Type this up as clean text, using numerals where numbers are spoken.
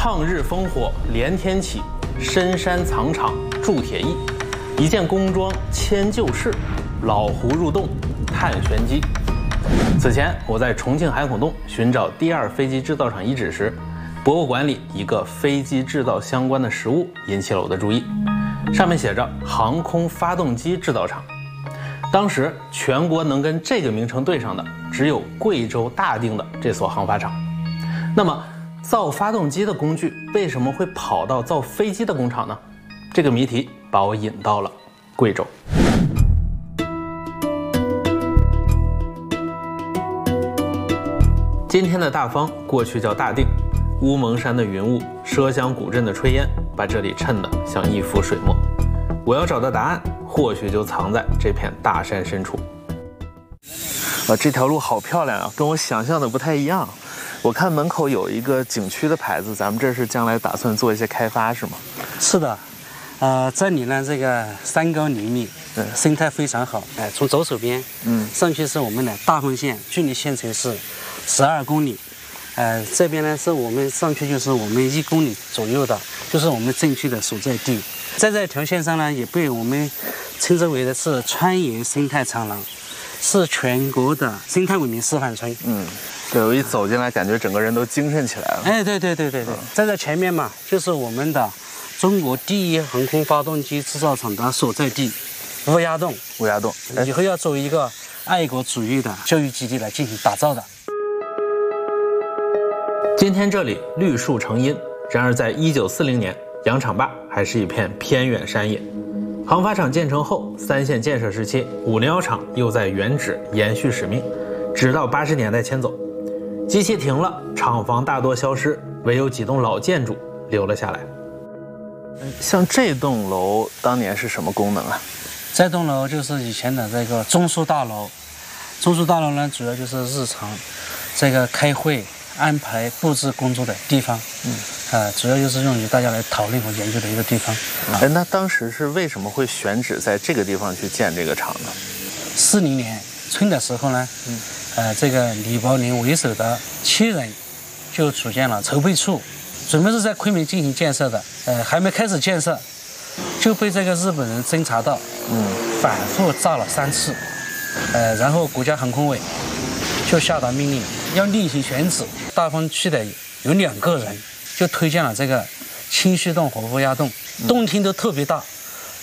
抗日烽火连天起，深山藏场铸铁艺。一件工装迁旧事，老壶入洞探玄机。此前，我在重庆海孔洞寻找第二飞机制造厂遗址时，博物馆里一个飞机制造相关的实物引起了我的注意，上面写着航空发动机制造厂。当时全国能跟这个名称对上的，只有贵州大定的这所航发厂。那么，造发动机的工具为什么会跑到造飞机的工厂呢？这个谜题把我引到了贵州。今天的大方过去叫大定，乌蒙山的云雾，奢乡古镇的炊烟，把这里衬得像一幅水墨。我要找的答案，或许就藏在这片大山深处。这条路好漂亮啊，跟我想象的不太一样。我看门口有一个景区的牌子，咱们这是将来打算做一些开发，是吗？ 是的，这里呢，这个山高林密，生态非常好。从左手边，上去是我们的大丰县，距离县城是12公里。这边呢是我们上去就是我们1公里左右的，就是我们镇区的所在地。在这条线上呢，也被我们称之为的是川盐生态长廊，是全国的生态文明示范村。 对，我一走进来，感觉整个人都精神起来了。 对，在这前面嘛，就是我们的中国第一航空发动机制造厂的所在地乌鸦洞。 乌鸦洞以后要作为一个爱国主义的教育基地来进行打造的。 今天这里绿树成荫，然而在1940年，羊场坝还是一片偏远山野。航发厂建成后，3线建设时期，501厂又在原址延续使命，直到80年代迁走。机器停了，厂房大多消失，唯有几栋老建筑留了下来。像这栋楼当年是什么功能啊？ 这栋楼就是以前的这个中枢大楼。中枢大楼呢，主要就是日常这个开会、安排布置工作的地方。主要就是用于大家来讨论和研究的一个地方。 那当时是为什么会选址在这个地方去建这个厂呢 ？40年春的时候呢，这个李宝林为首的7人就组建了筹备处，准备是在昆明进行建设的。还没开始建设，就被这个日本人侦察到，反复炸了3次。然后国家航空委就下达命令，要另行选址。大风区的有2个人，就推荐了这个清虚洞和乌鸦洞，洞厅都特别大，